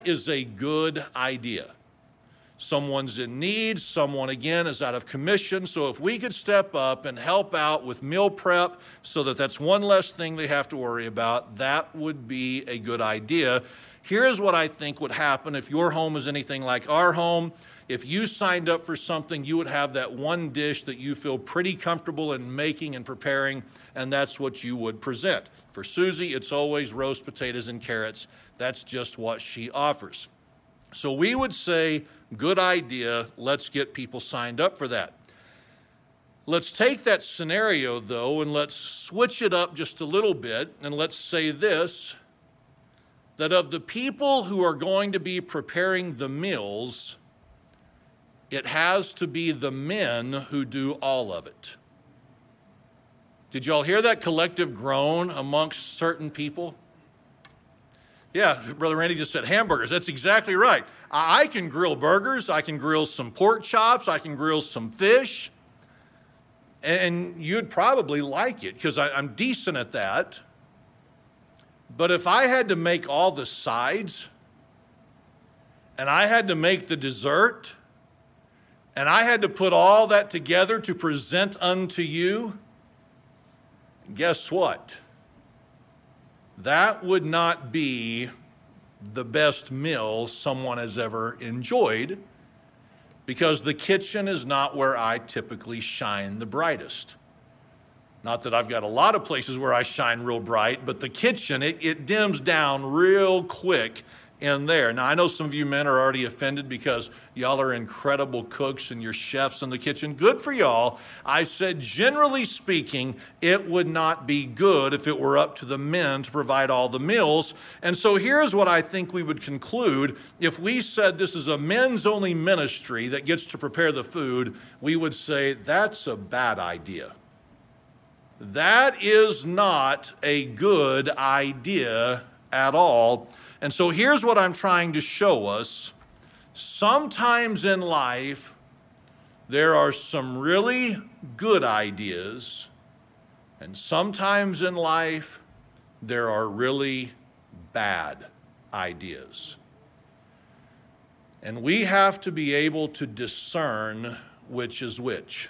is a good idea. Someone's in need, someone again is out of commission. So if we could step up and help out with meal prep so that that's one less thing they have to worry about, that would be a good idea. Here's what I think would happen if your home is anything like our home. If you signed up for something, you would have that one dish that you feel pretty comfortable in making and preparing, and that's what you would present. For Susie, it's always roast potatoes and carrots. That's just what she offers. So we would say, good idea, let's get people signed up for that. Let's take that scenario, though, and let's switch it up just a little bit, and let's say this, that of the people who are going to be preparing the meals, it has to be the men who do all of it. Did y'all hear that collective groan amongst certain people? Yeah, Brother Randy just said hamburgers. That's exactly right. I can grill burgers. I can grill some pork chops. I can grill some fish. And you'd probably like it because I'm decent at that. But if I had to make all the sides, and I had to make the dessert, and I had to put all that together to present unto you, guess what? That would not be the best meal someone has ever enjoyed, because the kitchen is not where I typically shine the brightest. Not that I've got a lot of places where I shine real bright, but the kitchen, it dims down real quick in there. Now, I know some of you men are already offended because y'all are incredible cooks and you're chefs in the kitchen. Good for y'all. I said, generally speaking, it would not be good if it were up to the men to provide all the meals. And so here's what I think we would conclude. If we said this is a men's only ministry that gets to prepare the food, we would say that's a bad idea. That is not a good idea at all. And so here's what I'm trying to show us. Sometimes in life, there are some really good ideas, and sometimes in life, there are really bad ideas. And we have to be able to discern which is which.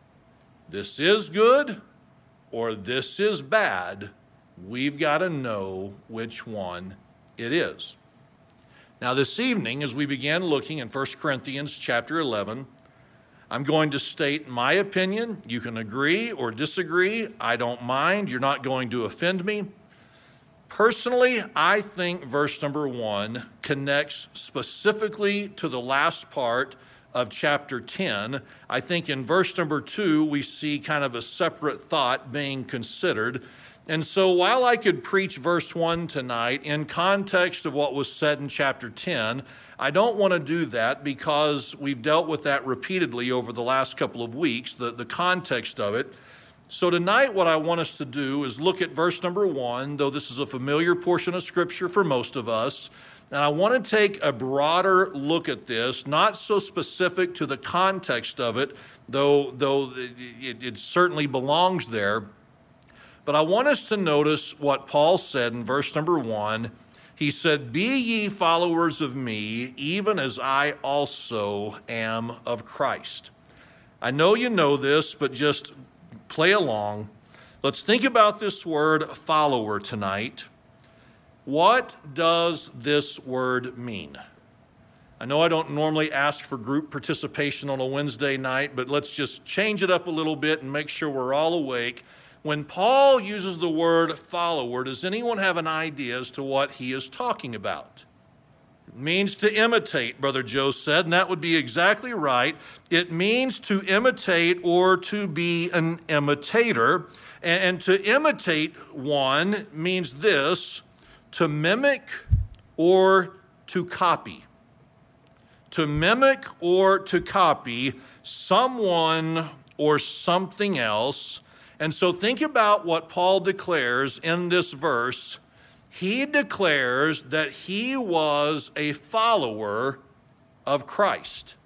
This is good or this is bad. We've got to know which one it is. Now this evening, as we begin looking in 1 Corinthians chapter 11, I'm going to state my opinion. You can agree or disagree. I don't mind. You're not going to offend me. Personally, I think verse number 1 connects specifically to the last part of chapter 10. I think in verse number 2, we see kind of a separate thought being considered. And so while I could preach verse 1 tonight in context of what was said in chapter 10, I don't want to do that because we've dealt with that repeatedly over the last couple of weeks, the context of it. So tonight what I want us to do is look at verse number 1, though this is a familiar portion of Scripture for most of us. And I want to take a broader look at this, not so specific to the context of it, though it certainly belongs there. But I want us to notice what Paul said in verse number 1. He said, "Be ye followers of me, even as I also am of Christ." I know you know this, but just play along. Let's think about this word follower tonight. What does this word mean? I know I don't normally ask for group participation on a Wednesday night, but let's just change it up a little bit and make sure we're all awake. When Paul uses the word follower, does anyone have an idea as to what he is talking about? It means to imitate, Brother Joe said, and that would be exactly right. It means to imitate or to be an imitator. And to imitate one means this, to mimic or to copy. To mimic or to copy someone or something else. And so think about what Paul declares in this verse. He declares that he was a follower of Christ.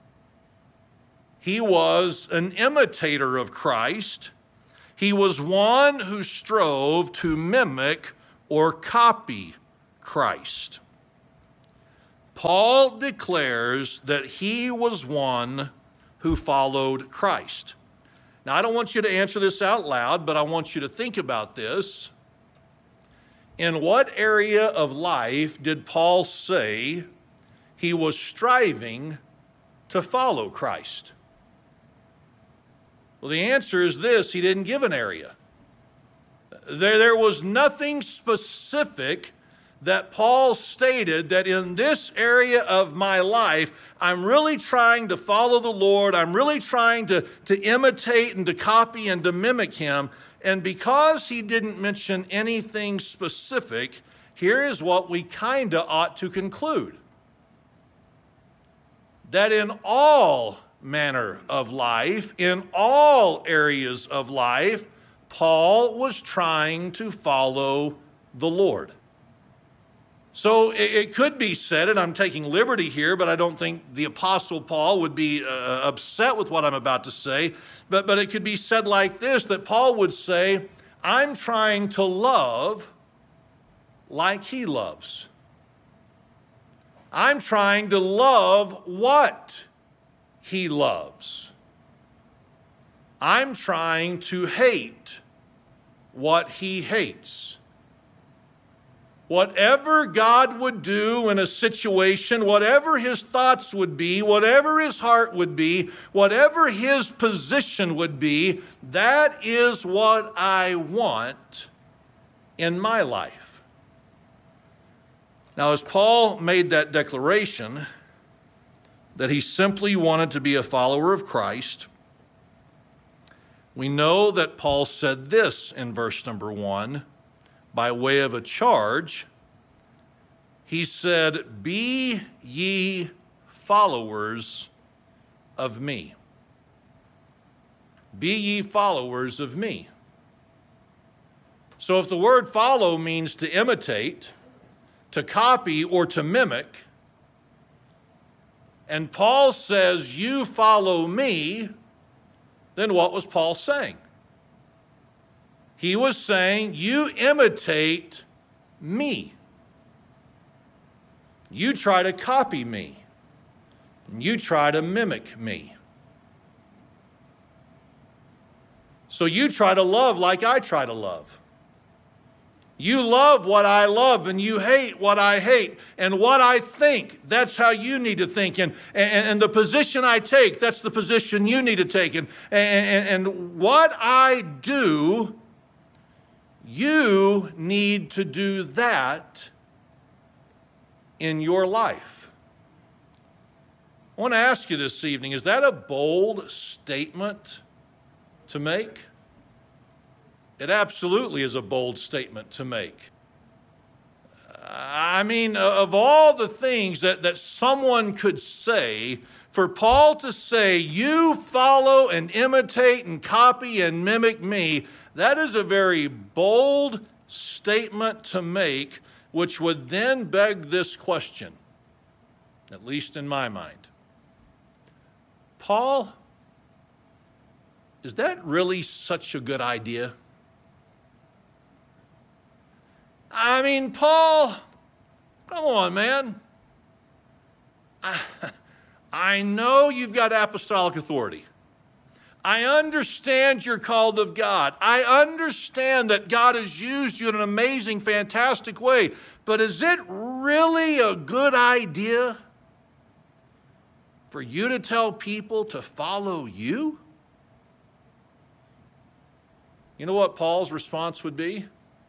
He was an imitator of Christ. He was one who strove to mimic or copy Christ. Paul declares that he was one who followed Christ. Now, I don't want you to answer this out loud, but I want you to think about this. In what area of life did Paul say he was striving to follow Christ? Well, the answer is this: he didn't give an area. There was nothing specific that Paul stated that in this area of my life, I'm really trying to follow the Lord. I'm really trying to imitate and to copy and to mimic him. And because he didn't mention anything specific, here is what we kind of ought to conclude: that in all manner of life, in all areas of life, Paul was trying to follow the Lord. So it could be said, and I'm taking liberty here, but I don't think the Apostle Paul would be upset with what I'm about to say, but it could be said like this, that Paul would say, I'm trying to love like he loves. I'm trying to love what he loves. I'm trying to hate what he hates. Whatever God would do in a situation, whatever his thoughts would be, whatever his heart would be, whatever his position would be, that is what I want in my life. Now, as Paul made that declaration that he simply wanted to be a follower of Christ, we know that Paul said this in verse number 1. By way of a charge, he said, be ye followers of me. Be ye followers of me. So if the word follow means to imitate, to copy, or to mimic, and Paul says, you follow me, then what was Paul saying? He was saying, you imitate me. You try to copy me. You try to mimic me. So you try to love like I try to love. You love what I love and you hate what I hate. And what I think, that's how you need to think. And the position I take, that's the position you need to take. And what I do, you need to do that in your life. I want to ask you this evening, is that a bold statement to make? It absolutely is a bold statement to make. I mean, of all the things that someone could say, for Paul to say, you follow and imitate and copy and mimic me, that is a very bold statement to make, which would then beg this question, at least in my mind. Paul, is that really such a good idea? I mean, Paul, come on, man. I know you've got apostolic authority. I understand you're called of God. I understand that God has used you in an amazing, fantastic way. But is it really a good idea for you to tell people to follow you? You know what Paul's response would be?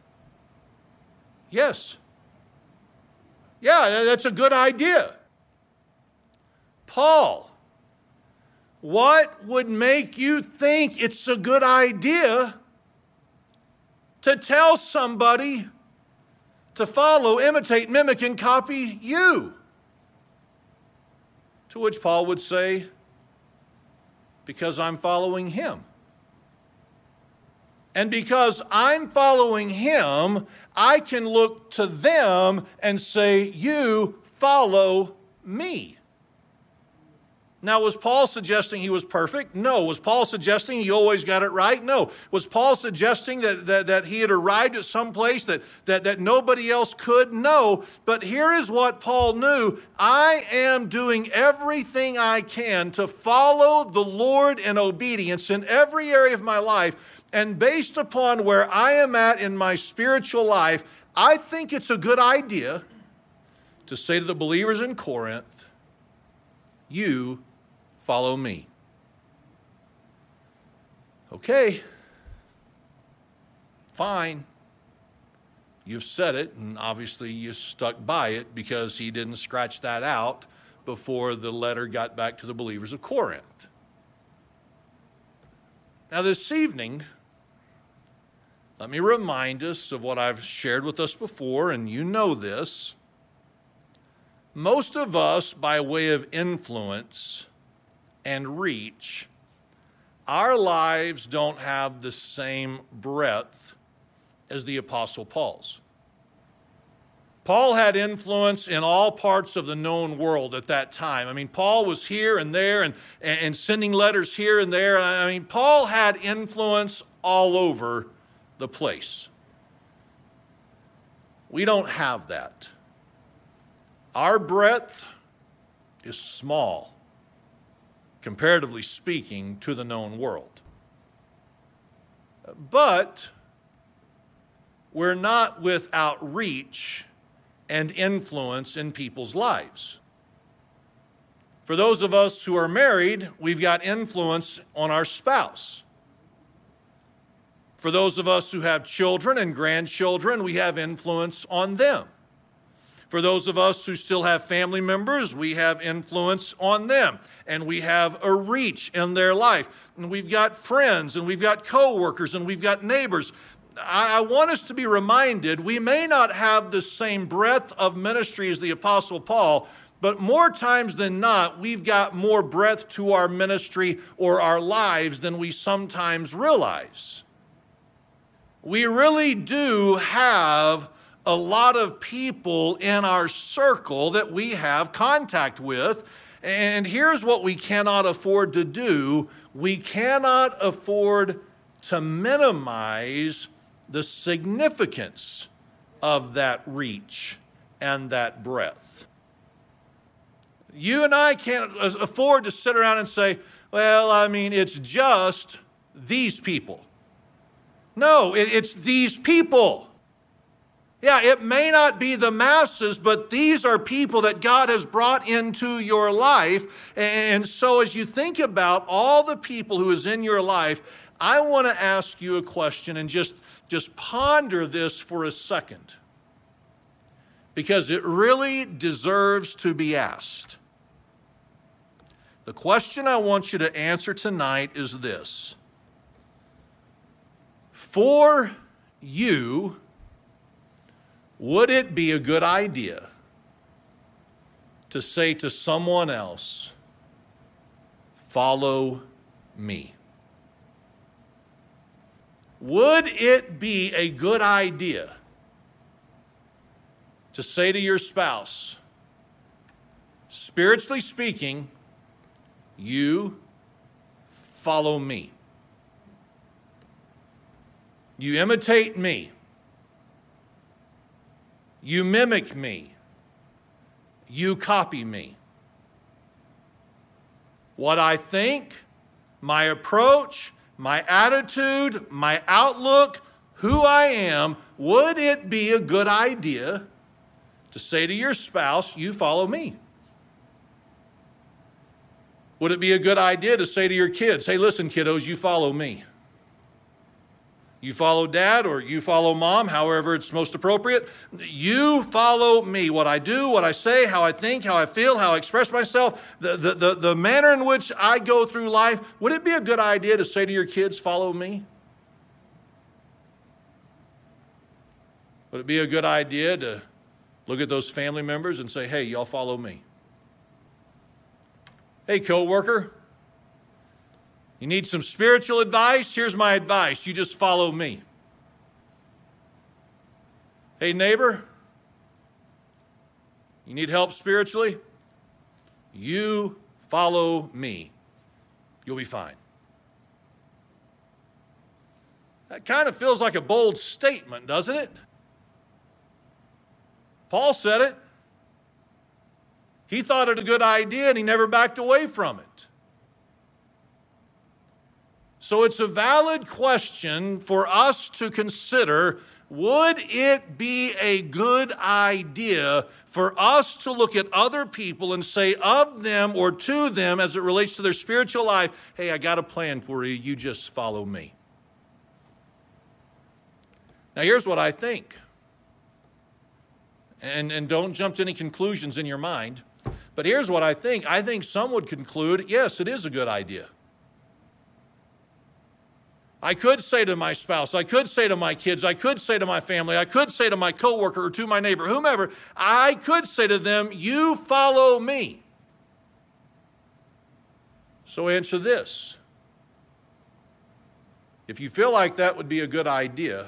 Yes. Yeah, that's a good idea. Paul, what would make you think it's a good idea to tell somebody to follow, imitate, mimic, and copy you? To which Paul would say, because I'm following him. And because I'm following him, I can look to them and say, you follow me. Now, was Paul suggesting he was perfect? No. Was Paul suggesting he always got it right? No. Was Paul suggesting that he had arrived at some place that nobody else could? No. But here is what Paul knew. I am doing everything I can to follow the Lord in obedience in every area of my life. And based upon where I am at in my spiritual life, I think it's a good idea to say to the believers in Corinth, you follow me. Okay, fine. You've said it, and obviously you stuck by it because he didn't scratch that out before the letter got back to the believers of Corinth. Now this evening, let me remind us of what I've shared with us before, and you know this. Most of us, by way of influence and reach, our lives don't have the same breadth as the Apostle Paul's. Paul had influence in all parts of the known world at that time. I mean, Paul was here and there and sending letters here and there. I mean, Paul had influence all over the place. We don't have that. Our breadth is small, comparatively speaking, to the known world. But we're not without reach and influence in people's lives. For those of us who are married, we've got influence on our spouse. For those of us who have children and grandchildren, we have influence on them. For those of us who still have family members, we have influence on them, and we have a reach in their life. And we've got friends, and we've got co-workers, and we've got neighbors. I want us to be reminded, we may not have the same breadth of ministry as the Apostle Paul, but more times than not, we've got more breadth to our ministry or our lives than we sometimes realize. We really do have a lot of people in our circle that we have contact with. And here's what we cannot afford to do. We cannot afford to minimize the significance of that reach and that breadth. You and I can't afford to sit around and say, well, I mean, it's just these people. No, it's these people. Yeah, it may not be the masses, but these are people that God has brought into your life. And so as you think about all the people who is in your life, I want to ask you a question and just ponder this for a second, because it really deserves to be asked. The question I want you to answer tonight is this. For you, would it be a good idea to say to someone else, follow me? Would it be a good idea to say to your spouse, spiritually speaking, you follow me? You imitate me. You mimic me. You copy me. What I think, my approach, my attitude, my outlook, who I am, would it be a good idea to say to your spouse, you follow me? Would it be a good idea to say to your kids, hey, listen, kiddos, you follow me? You follow dad or you follow mom, however it's most appropriate. You follow me. What I do, what I say, how I think, how I feel, how I express myself, the manner in which I go through life. Would it be a good idea to say to your kids, follow me? Would it be a good idea to look at those family members and say, hey, y'all follow me? Hey, coworker. You need some spiritual advice? Here's my advice. You just follow me. Hey, neighbor, you need help spiritually? You follow me. You'll be fine. That kind of feels like a bold statement, doesn't it? Paul said it. He thought it a good idea and he never backed away from it. So it's a valid question for us to consider. Would it be a good idea for us to look at other people and say of them or to them as it relates to their spiritual life, hey, I got a plan for you, you just follow me? Now here's what I think. And don't jump to any conclusions in your mind. But here's what I think. I think some would conclude, yes, it is a good idea. I could say to my spouse, I could say to my kids, I could say to my family, I could say to my coworker or to my neighbor, whomever, I could say to them, you follow me. So answer this. If you feel like that would be a good idea,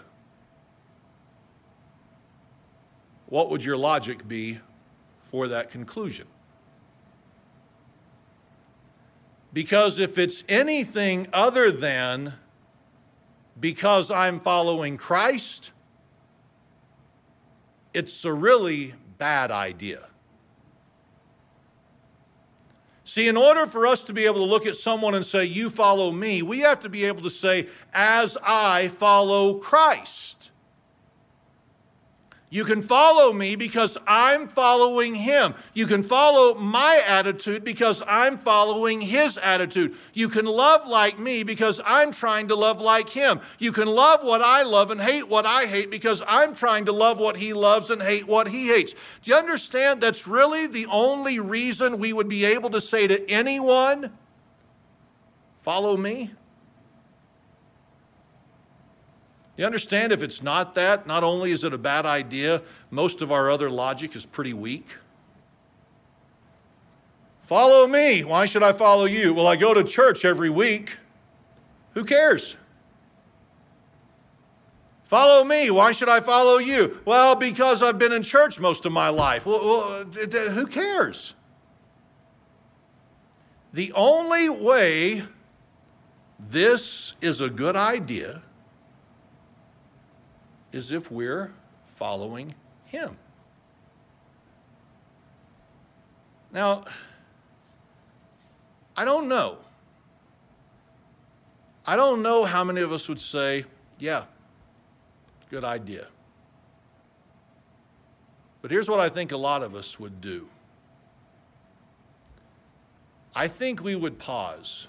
what would your logic be for that conclusion? Because if it's anything other than because I'm following Christ, it's a really bad idea. See, in order for us to be able to look at someone and say, you follow me, we have to be able to say, as I follow Christ. You can follow me because I'm following him. You can follow my attitude because I'm following his attitude. You can love like me because I'm trying to love like him. You can love what I love and hate what I hate because I'm trying to love what he loves and hate what he hates. Do you understand that's really the only reason we would be able to say to anyone, follow me? You understand if it's not that, not only is it a bad idea, most of our other logic is pretty weak. Follow me. Why should I follow you? Well, I go to church every week. Who cares? Follow me. Why should I follow you? Well, because I've been in church most of my life. Well, who cares? The only way this is a good idea is if we're following him. Now, I don't know. I don't know how many of us would say, yeah, good idea. But here's what I think a lot of us would do. I think we would pause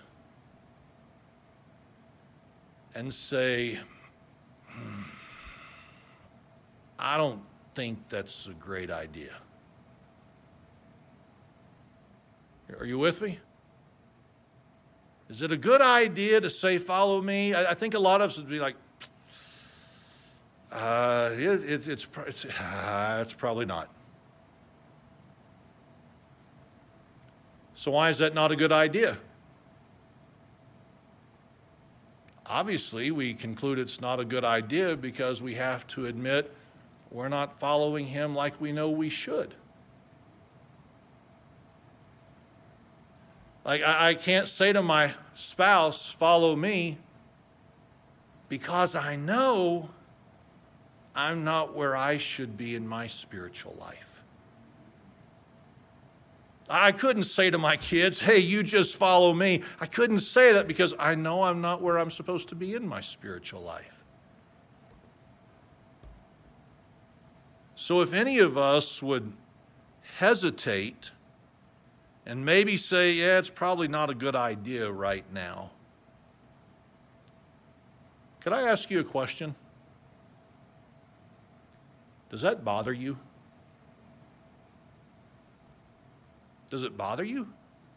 and say, I don't think that's a great idea. Are you with me? Is it a good idea to say, follow me? I think a lot of us would be like, it's probably not. So why is that not a good idea? Obviously, we conclude it's not a good idea because we have to admit we're not following him like we know we should. Like, I can't say to my spouse, follow me, because I know I'm not where I should be in my spiritual life. I couldn't say to my kids, hey, you just follow me. I couldn't say that because I know I'm not where I'm supposed to be in my spiritual life. So if any of us would hesitate and maybe say, yeah, it's probably not a good idea right now. Could I ask you a question? Does that bother you? Does it bother you?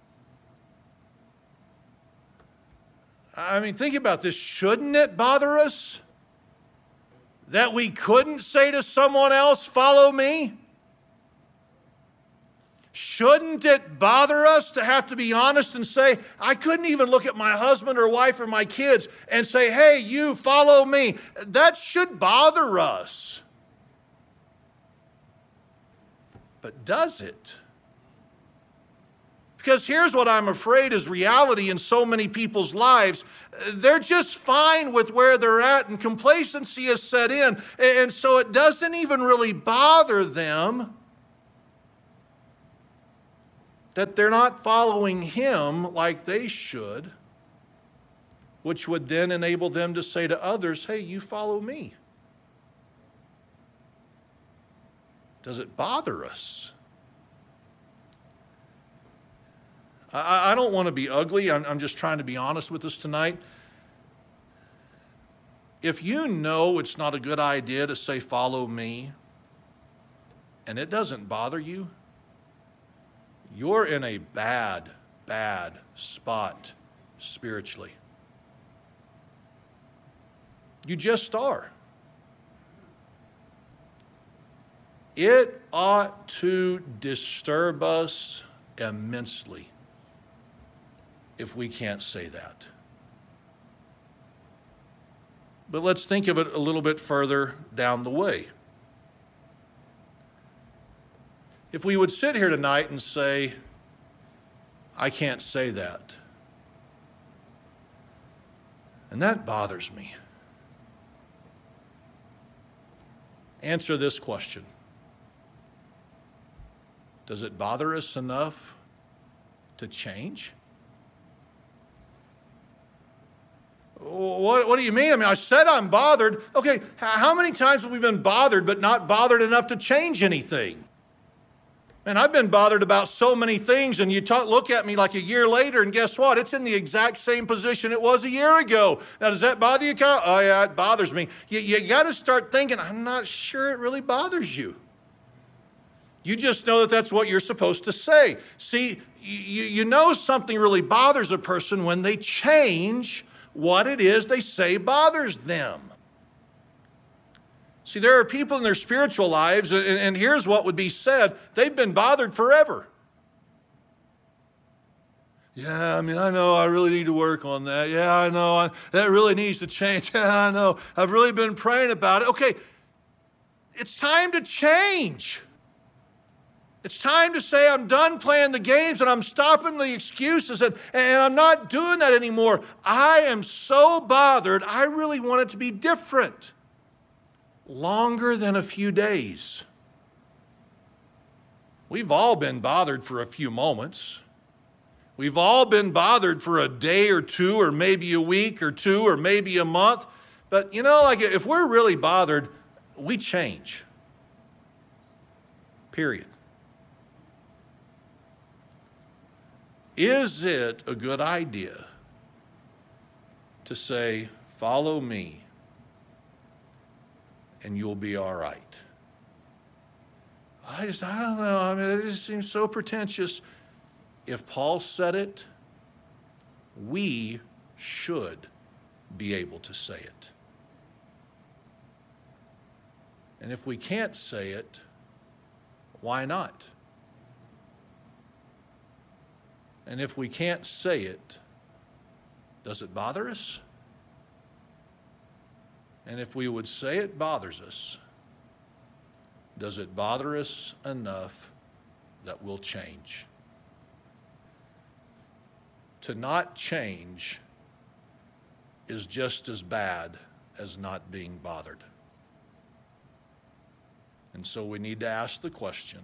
I mean, think about this. Shouldn't it bother us that we couldn't say to someone else, follow me? Shouldn't it bother us to have to be honest and say, I couldn't even look at my husband or wife or my kids and say, hey, you follow me? That should bother us. But does it? Because here's what I'm afraid is reality in so many people's lives. They're just fine with where they're at, and complacency has set in. And so it doesn't even really bother them that they're not following Him like they should, which would then enable them to say to others, hey, you follow me. Does it bother us? I don't want to be ugly. I'm just trying to be honest with us tonight. If you know it's not a good idea to say, follow me, and it doesn't bother you, you're in a bad spot spiritually. You just are. It ought to disturb us immensely if we can't say that. But let's think of it a little bit further down the way. If we would sit here tonight and say, I can't say that, and that bothers me. Answer this question. Does it bother us enough to change? What do you mean? I mean, I said I'm bothered. Okay, how many times have we been bothered but not bothered enough to change anything? And I've been bothered about so many things, and you look at me like a year later, and guess what? It's in the exact same position it was a year ago. Now, does that bother you, Kyle? Oh, yeah, it bothers me. You got to start thinking, I'm not sure it really bothers you. You just know that that's what you're supposed to say. See, you know something really bothers a person when they change what it is they say bothers them. See, there are people in their spiritual lives, and here's what would be said, they've been bothered forever. Yeah, I mean, I know I really need to work on that. Yeah, I know that really needs to change. Yeah, I know. I've really been praying about it. Okay, it's time to change. It's time to say I'm done playing the games and I'm stopping the excuses and I'm not doing that anymore. I am so bothered. I really want it to be different. Longer than a few days. We've all been bothered for a few moments. We've all been bothered for a day or two, or maybe a week or two, or maybe a month. But you know, like if we're really bothered, we change. Period. Is it a good idea to say, follow me, and you'll be all right? I don't know. I mean, it just seems so pretentious. If Paul said it, we should be able to say it. And if we can't say it, why not? And if we can't say it, does it bother us? And if we would say it bothers us, does it bother us enough that we'll change? To not change is just as bad as not being bothered. And so we need to ask the question,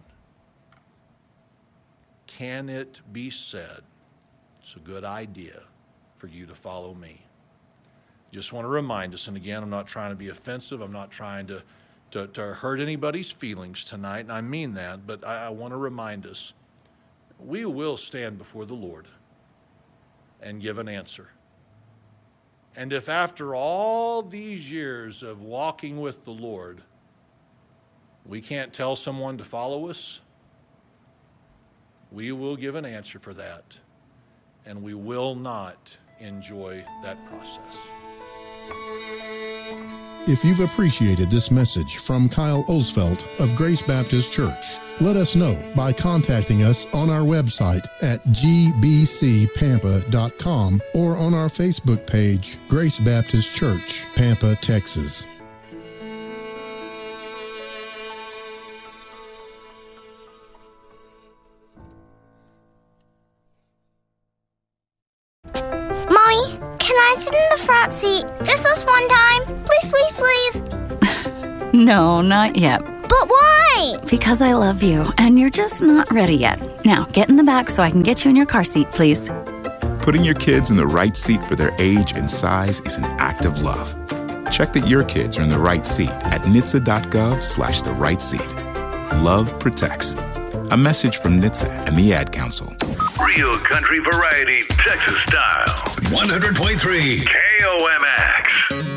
can it be said, it's a good idea for you to follow me? Just want to remind us, and again, I'm not trying to be offensive. I'm not trying to hurt anybody's feelings tonight, and I mean that, but I want to remind us, we will stand before the Lord and give an answer. And if after all these years of walking with the Lord, we can't tell someone to follow us, we will give an answer for that, and we will not enjoy that process. If you've appreciated this message from Kyle Osfelt of Grace Baptist Church, let us know by contacting us on our website at gbcpampa.com or on our Facebook page, Grace Baptist Church, Pampa, Texas. I sit in the front seat? Just this one time? Please, please, please. No, not yet. But why? Because I love you, and you're just not ready yet. Now, get in the back so I can get you in your car seat, please. Putting your kids in the right seat for their age and size is an act of love. Check that your kids are in the right seat at NHTSA.gov/the right seat. Love protects. A message from NHTSA and the Ad Council. Real country variety, Texas style. 100.3 KOMX.